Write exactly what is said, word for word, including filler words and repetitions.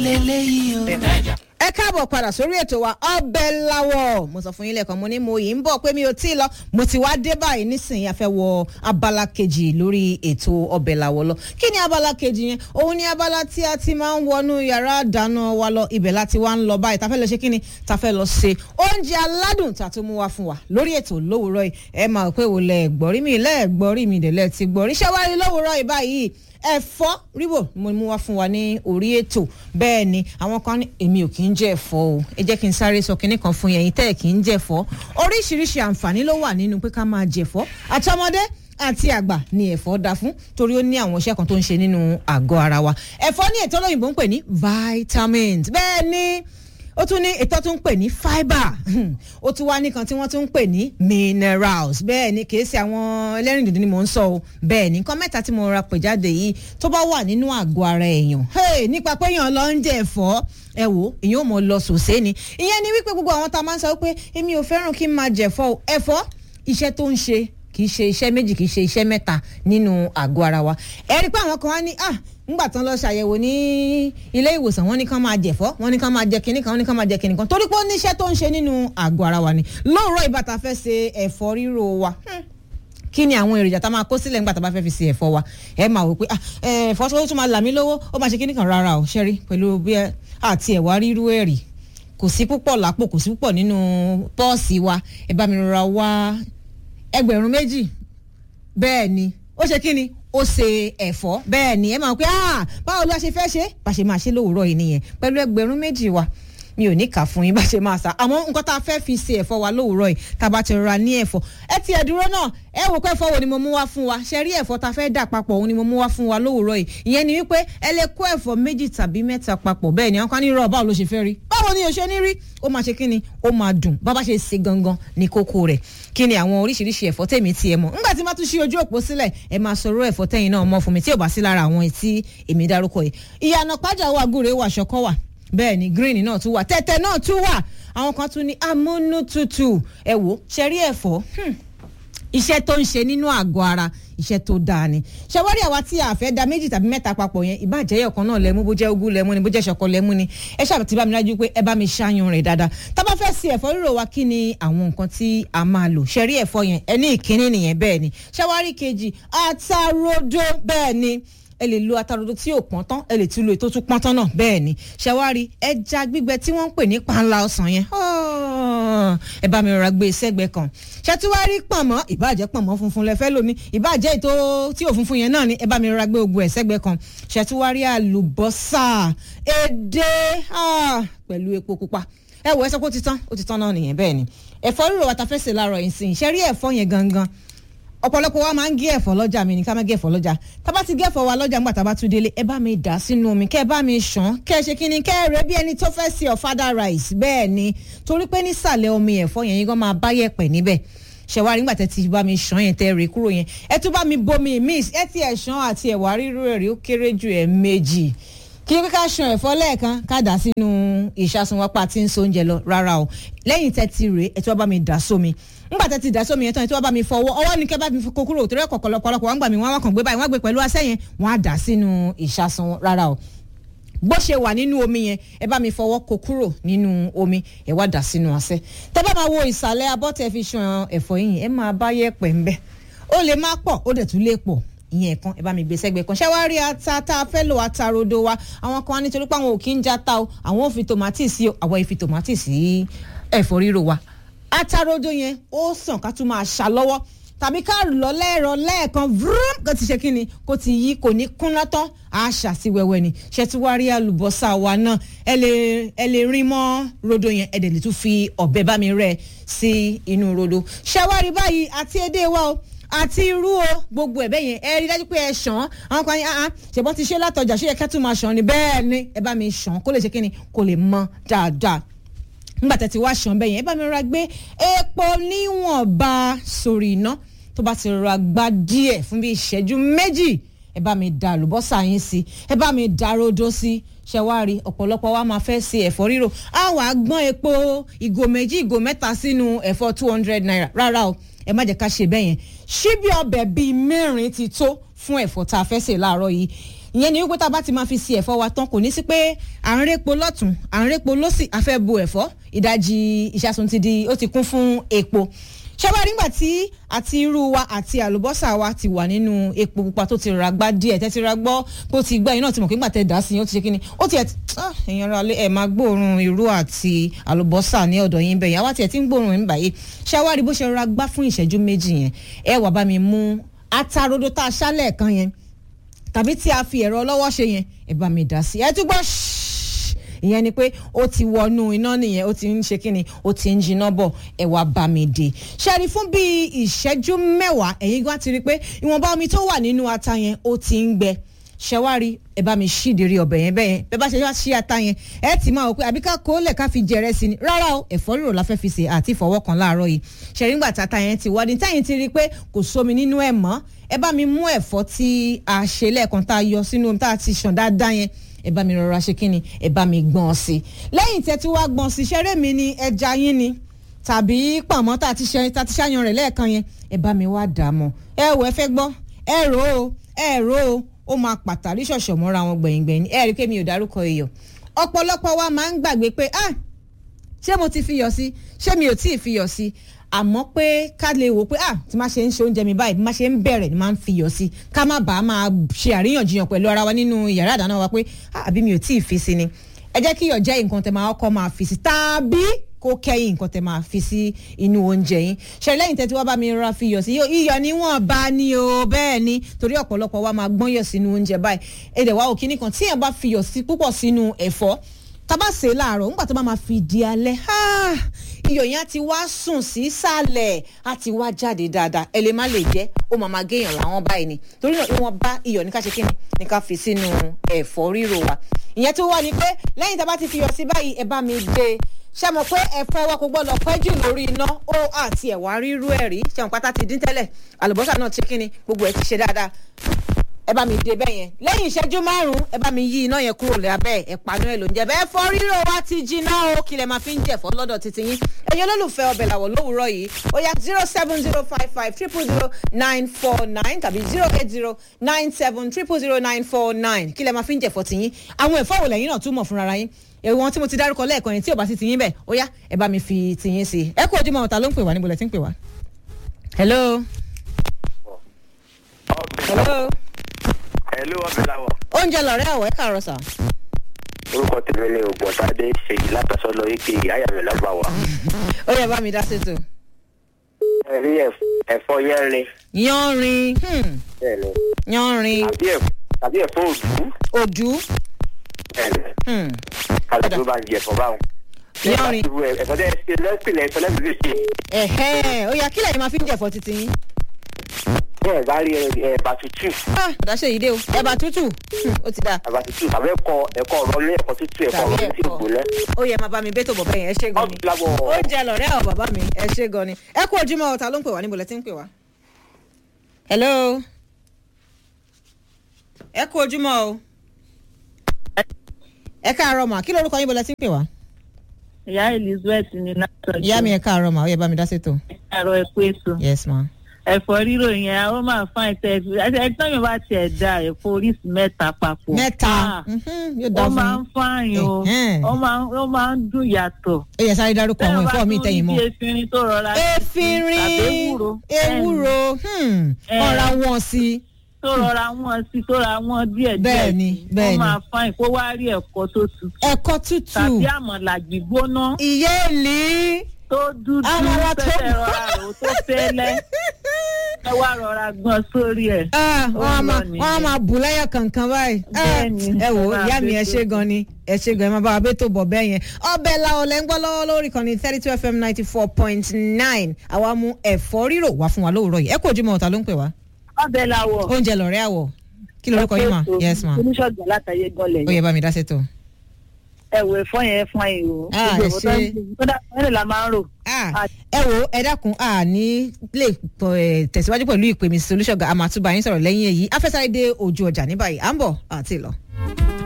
lélẹ́yìí o. ẹ káàbọ̀ padà sórí ètò wa ọbẹ̀ láwọ̀ mo sọ fún yín lẹ́ẹ̀kan mo ní mo yìí ń bọ̀ pé mi ò tí ì lọ mo ti wá dé báyìí nísìnyí a fẹ́ wọ abala kejì lórí ètò ọbẹ̀ láwọ̀ lọ kí ni abala kejì yẹn òun ni abala tí a ti máa ń wọnú yàrá dáná wa lọ ibẹ̀ láti wá ń lọ báyìí ta fẹ́ lọ ṣe kí ni ta fẹ́ lọ ṣe oúnjẹ aládùn tá a tún mú wá fún wa lórí ètò lówùúrọ̀ yìí ẹ máa pé wò lẹ gbọ́rí mi lẹ gbọ́rí mi dẹ̀ ti gbọ́rí ṣé wá rí lówùúrọ̀ yìí báyìí ẹ̀fọ́ ríbò mo mú wá fún wa ní orí ètò bẹ́ẹ̀ ni àwọn kan ní èmi ò kì í jẹ ẹ̀fọ́ o ẹ jẹ́ kí n sáré sọ kinní kan fún yẹn tẹ́ ẹ̀ kì í jẹ ẹ̀fọ́ oríṣiríṣi àǹfààní ló wà nínú pé ká máa jẹ ẹ̀fọ́ àtọmọdé àti àgbà ni ẹ̀fọ́ dá fún torí ó ní àwọn iṣẹ́ kan tó ń ṣe nínú àgọ́ ara wa ẹ̀fọ́ ní ètò olóyìnbó ń pè ní vitamins bẹ́ẹ̀ ni ó tún ní ètò tó ń pè ní fibre ó tún wá nìkan tí wọ́n tún ń pè ní minerals bẹ́ẹ̀ ni kìí ṣe àwọn ẹlẹ́rìndòdò ni mò ń sọ o bẹ́ẹ̀ ni nǹkan mẹ́ta tí mo ra pè jáde yìí tó bá wà nínú àgọ́ ara èèyàn nípa pé èèyàn lọ ń jẹ ẹ̀fọ́ ẹ wò èèyàn ò mọ̀ lọ sòsé ni ìyẹn ni wípé gbogbo àwọn tá a máa ń sọ pé èmi ò fẹ́ràn kí n máa jẹ ẹ̀fọ́ o ẹ̀fọ́ iṣẹ́ tó ń ṣe kì í ṣe iṣẹ́ méjì kì í ṣe iṣẹ́ mẹ́ta nínú àgọ́ ara wa ẹ rí i pé àwọn kan wá ní ah ńgbà tán lọ ṣàyẹ̀wò ní ilé ìwòsàn wọ́n ní kán máa jẹ̀fọ́ wọ́n ní kán máa jẹ kinní kan wọ́n ní kán máa jẹ kinní kan torí pé ó níṣẹ́ tó ń ṣe nínú àgọ́ ara wa ni lóòrọ̀ ìbàtà fẹ́ ṣe ẹ̀fọ́ ríro wa kí ni àwọn èròjà tá máa kó sílẹ̀ ńgbà tá bá fẹ́ fi ṣe ẹ̀fọ́ wa ẹ máa wò pé ẹ̀fọ́ tó tún máa là mí lówó ó máa ṣe kinní kan rárá o ṣẹ́rí pẹ̀lú bí àti ẹ̀wà rírú ẹ̀rì kò sí púpọ̀ lápò kò sí púpọ̀ nínú pọ́ọ̀sì wa ẹ bá mi rọra wá ẹgbẹ̀rún méjì bẹ́ẹ̀ ni ó ṣe kí ni ó ṣe ẹ̀fọ́ bẹ́ẹ̀ ni ẹ máa pé ah báwo ló ṣe fẹ́ ṣe bá ṣe máa ṣe lówùúrọ̀ yìí nìyẹn pẹ̀lú ẹgbẹ̀rún méjì wa mi ò ní kà fún yín bá ṣe máa sà àmọ́ nǹkan tá a fẹ́ fi ṣe ẹ̀fọ́ wa lówùúrọ̀ yìí tá a bá ti rọra ní ẹ̀fọ́ ẹ ti ẹ̀dúró náà ẹ wò pé ẹ̀fọ́ wo ni mo mú wá fún wa ṣe rí ẹ̀fọ́ tá a fẹ́ dà papọ̀ òun ni mo mú wá fún wa lówùúrọ̀ yìí ìyẹn ni wípé ẹ lè kó ẹ̀fọ́ méjì tàbí mẹ́ta papọ̀ bẹ́ẹ̀ ni àwọn kan ní rọ báwo ló ṣe fẹ́ rí báwo ni o ṣe ní rí ó máa ṣe kí ni ó máa dùn bá bá ṣe ṣe gangan ní kókó rẹ̀ kí ni àwọn oríṣiríṣi ẹ̀fọ́ tèmi tiẹ̀ mọ̀ nígbà tí má tún ṣí ojú òpó sílẹ̀ ẹ máa sọ̀rọ̀ ẹ̀fọ́ tẹ̀yin náà mọ̀ fún mi tí ò bá sí lára àwọn tí èmi dárúkọ yìí ìyànà pàjá wà gúre wà ṣọkọ wà bẹ́ẹ̀ ni green náà tún wà tẹ̀tẹ̀ náà tún wà àwọn kan tún ní amúnútutù ẹ wò ṣe rí ẹ̀fọ́ iṣẹ́ tó ń ṣe nínú àgọ́ ara iṣẹ́ tó dáa ni ṣàwárí àwa tí a fẹ́ da méjì tàbí mẹ́ta papọ̀ yẹn ìbàjẹ́ ọ̀kan náà lẹ́mú bó jẹ́ ogún lẹ́mú ni bó jẹ́ ṣọkọ lẹ́mú ni ẹ ṣáà ti bá mi dájú pé ẹ bá mi ṣáyan rẹ̀ dáadáa tá bá fẹ́ ṣe ẹ̀fọ́ rírò wa kí ni àwọn nǹkan tí a máa lò ṣe rí ẹ̀fọ́ yẹn ẹ ní ìkíní nìyẹn bẹ́ẹ̀ ni ṣàwárí kejì àtàròdó bẹ́ẹ̀ ni ẹ lè lo atarodo tí ò pọ́n tán ẹ lè tún lo ètò tún pọ́n tán náà bẹ́ẹ̀ ni ṣàwárí ẹja gbígbẹ tí wọ́n ń pè ní panla ọsàn yẹn ẹ bá mi rọra gbé sẹ́gbẹ̀ẹ́ kan ṣàtúwárí pọ̀nmọ́ ìbàjẹ́ pọ̀nmọ́ funfun lẹ fẹ́ lò ní ìbàjẹ́ ètò tí ò funfun yẹn náà ni ẹ bá mi rọra gbé ogun ẹ̀ sẹ́gbẹ̀ẹ́ kan ṣàtúwárí àlùbọ́sà èdè pẹ̀lú epo pupa ẹ wò ẹ sọ pé ó ti tán ó ti tán náà nìyẹn bẹ́ẹ̀ ni ẹ̀fọ́ rírò wa ta fẹ́ sè láàárọ̀ yìí sìn ṣe rí ẹ̀fọ́ yẹn gangan ọ̀pọ̀lọpọ̀ wa máa ń gé ẹ̀fọ́ lọ́jà mi ní ká má gé ẹ̀fọ́ lọ́jà tá bá ti gé ẹ̀fọ́ wa lọ́jà ńgbà tá bá tún délé ẹ bá mi dà sínú omi kẹ́ ẹ bá mi ṣàn kẹ́ ẹ ṣe kí ni kẹ́ ẹ rẹ bí ẹni tó fẹ́ ṣe ọ̀fadà rice bẹ́ẹ̀ ni torí pé nísàlẹ̀ omi ẹ̀fọ́ yẹn yín gan máa bá yẹ̀pẹ̀ níbẹ̀ ṣẹ̀wárí ńgbà tẹ́ ti bá mi ṣàn yẹn tẹ́ rè kúrò yẹn ẹ tún bá mi bomi mix ẹ ti ẹ̀ ṣàn àti ẹ̀wà rírú ẹ̀rí ó kéré ju ẹ̀ méjì kí ní ká ṣan ẹ̀fọ́ lẹ́ẹ̀kan ká dà sínú ìṣàsùn wápá tí ń so oúnjẹ lọ rárá o lẹ́yìn tẹ́ ti rè ẹ tí wọ́n bá mi dà sómi ńgbà tẹ́ ti dà sómi yẹn tán ẹ tí wọ́n bá mi fọwọ́ ọwọ́ ni kẹ́ bá mi kó kúrò torí ẹ̀kọ́ ọ̀pọ̀lọpọ̀ wọn gbà mí wọ́n wá kàn gbé báyìí wọ́n gbé pẹ̀lú asẹ́ yẹn wọ́n á dà sínú ìṣàsùn rárá o bó ṣe wà nínú omi yẹn ẹ bá mi fọwọ́ kó kúrò nínú omi ẹ wá dà sínú asẹ́ tẹ́ bá máa wo ìsàlẹ̀ abọ́ tẹ́ fi ṣan ẹ̀fọ́ yìí ẹ máa bá yẹ̀pẹ̀ ńbẹ̀ ó lè má pọ̀ ó dẹ̀ tún lè pọ̀ ìyẹn kan ẹ bá mi gbé sẹ́gbẹ̀ẹ́ kan ṣé wàá rí ata tá a fẹ́ lò atarodo wa àwọn kan wá nítorí pé àwọn ò kí ń jata o àwọn ò fi tòmátì sí o àwọn ò fi tòmátì sí ẹ̀fọ́ ríro wa atarodo yẹn ó sàn ká tún máa ṣà lọ́wọ́ tàbí ká lọ lẹ́ẹ̀rọ lẹ́ẹ̀kan vroom kó ti ṣe kí ni kó ti yí kò ní kúnná tán á ṣà sí wẹ́wẹ́ ni ṣé tí wàá rí àlùbọ́sà wa náà ẹ lè ẹ lè rin mọ́ rodo yẹn ẹ dẹ̀ lè tún fi ọ̀bẹ bá mi rẹ́ sí inú rodo ṣé wàá rí báyìí àti edé wa o àti irú o gbogbo ẹ̀bẹ̀ yẹn ẹ rí dájú pé ẹ ṣàn àwọn kan yẹn ṣèbọn ti ṣe látọjà ṣé yẹ kẹ́ tún máa ṣàn ni bẹ́ẹ̀ ni ẹ bá mi ṣàn kó lè ṣe kí ni kó lè mọ dáadáa nígbà tẹ́ ti wá ṣàn bẹ́ẹ̀ yẹn ẹ bá mi rọra gbé epo níwọ̀nba sórí iná tó bá ti rọra gbá díẹ̀ fún bí ìṣẹ́jú méjì ẹ bá mi da àlùbọ́sà yín sí ẹ bá mi da rodo sí ṣẹwárí ọ̀pọ̀lọpọ̀ wa máa fẹ́ ṣe ẹ̀fọ́ rírò á wà á gbọ́n epo ìgò méjì ìgò mẹ́ta sínú ẹ̀fọ́ two hundred naira rárá o ẹ má jẹ́ ká ṣe bẹ́ẹ̀ yẹn ṣíbí ọbẹ̀ bíi mẹ́rin ti tó fún ẹ̀fọ́ tá a fẹ́ ṣe láàárọ̀ yìí ìyẹn ni wípé tá a bá ti máa fi si ẹ̀fọ́ wa tán kò ní sí pé à ń répo lọ́tún à ń répo lọ́sì a fẹ́ bo ẹ̀fọ́ ìdajì ìṣàsùn ti di ó ti kún fún epo ṣẹ́wá nígbà tí àti irú wa àti àlùbọ́sà wa ti wà nínú epo pupa tó ti ra gbá díẹ̀ tẹ́ ti ra gbọ́ bó ti gbá iná ti mọ̀ pé nígbà tẹ́ dà sí yín ó ti ṣe kí ni ó ti ẹ̀ èèyàn ra ẹ̀ máa gbóòórùn irú àti àlùbọ́sà ní ọ̀dọ̀ yín bẹ̀yìn àwa tiẹ̀ ti ń gbóòórùn ẹ̀ ń báyìí ṣẹ́wá rí bó ṣe ra gbá fún ìṣẹ́jú méjì yẹn ẹ wá bá mi mú atarodo tá a ṣálẹ̀ kan yẹn tàbí tí a fi ẹ̀rọ ọlọ́wọ́ ṣe yẹn ẹ bá mi dà sí ẹ tún gbọ́ ìyẹn ni pé ó ti wọnú iná nìyẹn ó ti ń ṣe kíni ó ti ń jiná bọ̀ ẹ wá bá mi dé ṣẹ́ni fún bíi ìṣẹ́jú mẹ́wàá ẹ̀yin gan ti rí i pé ìwọ̀nba omi tó wà nínú ata yẹn ó ti ń gbẹ ṣẹwárí ẹ bá mi ṣídìrí ọbẹ̀ yẹn bẹ́ẹ̀ yẹn bẹ́ẹ̀ bá ṣe wá ṣí ata yẹn ẹ ti máa wò pé àbí ká kó lẹ̀ ká fi jẹrẹ sí ni rárá o ẹ̀fọ́ rírò la fẹ́ fi ṣe àti ìfọwọ́ kan láàárọ̀ yìí ṣẹ̀rí ńgbà tata yẹn ti wá ní táyìn ti rí i pé kò sómi nínú ẹ̀ mọ́ ẹ bá mi mú ẹ̀fọ́ tí a ṣe lẹ́ẹ̀kan tá a yọ sínú omi tá a ti ṣàn dáadáa yẹn ẹ bá mi rọra ṣe kíni ẹ bá mi gbọ̀n sí i lẹ́yìn tẹ́ tí wàá gbọ̀n sí ṣẹ́rẹ́ mi ni ẹja yín ni tàbí pàmò tá a ti ṣe tá a ti ṣàyàn rẹ̀ lẹ́ẹ̀kan yẹn ẹ bá mi wá dà á mọ́ ẹ wò ẹ fẹ́ gbọ́ ẹ rò ó ẹ rò ó ó máa pàtàkì ṣọ̀ṣọ̀ mọ́ra wọn gbẹ̀yìngbẹ̀yìn ẹ rí i pé mi ò dárúkọ iyọ̀ ọ̀pọ̀lọpọ̀ wa máa ń gbàgbé pé ah ṣé mo ti fiyọ̀ sí ṣé mi ò tí ì fiyọ̀ sí àmọ́ pé ká lè wò pé ah tí máa ṣe ń ṣe oúnjẹ mi báyìí bí máa ṣe ń bẹ̀rẹ̀ ni máa ń fiyọ̀ sí ká má bàa máa ṣe àríyànjiyàn pẹ̀lú ara wa nínú yàrá ìdáná wa pé ah àbí mi ò tí ì fi sí ni ẹ jẹ́ kí iyọ̀ jẹ́ nǹkan tẹ́ máa kọ́ máa fi sí tàbí kó kẹ́yìn nǹkan tẹ́ máa fi sí inú oúnjẹ yín ṣe lẹ́yìn tẹ́ tí wọ́n bá mi rọra fiyọ̀ sí iyọ̀ ni wọ́n bá ní o bẹ́ẹ̀ ni torí ọ̀pọ̀lọpọ̀ wa máa gbọ́n yọ̀ sínú oúnjẹ báyìí èdè wa òkìní kan tí èèyàn bá fiyọ̀ sí púpọ̀ sínú ẹ̀fọ́ tábà sè é láàárọ̀ nígbà tó bá máa fi di alẹ́ iyọ̀ yẹn á ti wá sùn sí sàlẹ̀ á ti wá jáde dáadáa ẹ lè má lè jẹ́ ó máa máa géèyàn láwọn báyìí ni torí náà ìwọ̀n bá iyọ̀ ní ká ṣe kíni ní ká fi sínú ẹ̀fọ́ rírò wa ìyẹn tó wà ní pé lẹ́yìn tá a bá ti fi iyọ̀ sí báyìí ẹ bá mi dé ṣe mọ̀ pé ẹ̀fọ́ wa kò gbọ́dọ̀ pẹ́ jù lórí iná ó àti ẹ̀wà rírú ẹ̀ rí ṣe mọ̀ pátá ti dín tẹ́lẹ̀ àlùbọ́sà náà ti kíni gbogbo ẹ̀ ti ṣe dáadáa ẹ bá mi dé bẹ́ẹ̀ yẹn lẹ́yìn ìṣẹ́jú márùn-ún ẹ bá mi yí iná yẹn kúrò lábẹ́ ẹ̀ pàánù ẹ̀ ló ń jẹ bẹ́ẹ̀ ẹ̀fọ́ rírò wa ti jiná o kí lẹ máa fi ń jẹ̀fọ́ lọ́dọ̀ títí yín ẹ̀yin olólùfẹ́ ọbẹ̀ làwọ̀ lówùúrọ̀ yìí ó yá zero seven zero five five triple zero nine four nine tàbí zero eight zero nine seven triple zero nine four nine kí lẹ máa fi ń jẹ̀fọ́ tiyín àwọn ẹ̀fọ́ wò lẹ́yìn náà túmọ̀ fúnra yín ẹ̀wọ̀n tí mo ti dárúkọ lẹ́ẹ̀kan yẹn tí ò bá sí tiyín bẹ́ẹ̀ ó yá ẹ bá mi fi tiyín sí ẹ kú ojúmọ́ ọ̀tá ló ń pè wá níbo lẹ ti ń pè wá. hello. hello. Hello, Ọbẹ̀láwọ̀. Oúnjẹ lọ̀rẹ́ àwọ̀ ẹ̀ káàárọ̀ sà. Orúkọ tèmi ni Ògbọ̀ntádé Ṣèyí látọ̀sọ́ lọ ike àyàmì lágbàwà. Ó yẹ bá mi dá sétò. Ẹ rí ẹ̀fọ́ yẹ́rin. Yánrin. Bẹ́ẹ̀ni. Yánrin. Tàbí ẹ̀fọ́ òdú. Òdú. Bẹ́ẹ̀ni. Kálí tó bá ń jẹ ẹ̀fọ́ báwọn. Yánrin. Ẹ̀fọ́ tẹ́ ẹ lẹ́sìnlẹ̀ ẹ̀fọ́ lẹ́sìn lè ṣe. Ẹ̀hẹ́ ó yá kí lẹ́yìn máa fi ń jẹ̀fọ́ títí yín. Bẹ́ẹ̀ bá rí ẹ̀bà tútù. Ah ọ̀dà ṣe yìí dé o ẹ̀bà tútù ó ti dáa. Ẹ̀bà tútù tàbí ẹ̀kọ́ ẹ̀kọ́ ọ̀rọ̀ ní ẹ̀kọ́ tútù ẹ̀kọ́ ọ̀rọ̀ tí ò gbólẹ̀. Ó yẹ máa bá mi bẹ́tò bọ̀bẹ́ yẹn ẹ ṣé gan ni. Oúnjẹ lọ̀rẹ́ àwọn bàbá mi ẹ ṣé gan ni. Ẹ kú ojúmọ́ ọ̀tá ló ń pè wá níbo lẹ ti ń pè wá. hello. ẹ kú ojúmọ́ o. ẹ káàárọ̀ mà kí lorúkọ yín bó lẹ ti ń pè wá. Ìyá Elizabeth ni látọ̀jọ́. Ìyá mi ẹ káàárọ̀ mà ó yẹ bá mi dá sétò. Ẹ̀rọ ẹ̀kú èso. yes ma. Ẹ̀fọ́ rírò yẹn àwọn máa fáìn tẹ́ ẹ̀tọ́ mi bá tiẹ̀ da ẹ̀fọ́ oríṣi mẹ́ta papọ̀. mẹ́ta yóò dá ó fún máa ń fáìn o ó máa ń dùn yàtọ̀. ó yẹ sáré dárúkọ àwọn ẹ̀fọ́ mi tẹ̀yìn mọ́. efinrin tó rọra efinrin tàbí ewúro. ewúro ọ̀ra wọn sí. tó rọra wọn sí tó ra wọn díẹ̀ díẹ̀. bẹ́ẹ̀ni bẹ́ẹ̀ni ó máa fáìn kó wá rí ẹ̀kọ́ tó tutù. ẹ̀kọ́ tútù. tàbí àmàlà gbígbóná. ìyéèlì. tó dúdú fẹ́fẹ́ rọra rò tó fẹ́lẹ́ ẹ wá rọra gbọ́n sórí ẹ̀. wọ́n á máa bù lẹ́yọ̀ kankan báyìí. ẹ wò ìyá mi ẹ ṣé gan ni ẹ ṣé gan ẹ máa bá wa bẹ́ẹ̀ tó bọ̀ bẹ́ẹ̀ yẹn. ọbẹ̀ làwọn lẹ́ ń gbọ́ lọ́wọ́ lórí kan ní thirty two fm ninety four point nine àwa mú ẹ̀fọ́ rírò wá fún wa lówùúrọ̀ yìí ẹ kú ojúmọ́ ọ̀tá ló ń pè wá. ọbẹ̀ làwọ̀. oúnjẹ lọ̀rẹ́ àwọ̀ kí lorúkọ yín mà. yes ma. oníṣègùn látàyè gọlẹ̀ yìí. ó yẹ bá mi dá sétò. ẹ̀wọ̀ ẹ̀fọ́ yẹn fún ayé o. ah ẹ ṣe ẹ̀rẹ̀ la máa ń rò. ẹ wo ẹ dákun a ní lè tẹ̀síwájú pẹ̀lú ìpè mi Olúṣọ̀gá a máa tún bá yín sọ̀rọ̀ lẹ́yìn èyí afẹ́sáré dé ojú ọjà ní báyìí à ń bọ̀ àti lọ.